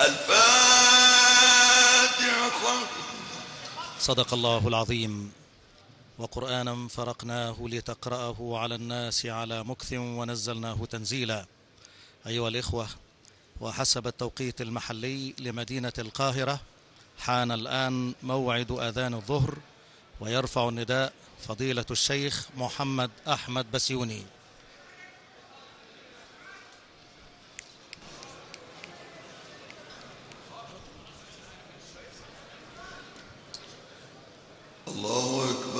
الفاتحة. صدق الله العظيم. وقرآنا فرقناه لتقرأه على الناس على مكث ونزلناه تنزيلا. أيها الإخوة، وحسب التوقيت المحلي لمدينة القاهرة حان الآن موعد آذان الظهر، ويرفع النداء فضيلة الشيخ محمد أحمد بسيوني. الله أكبر.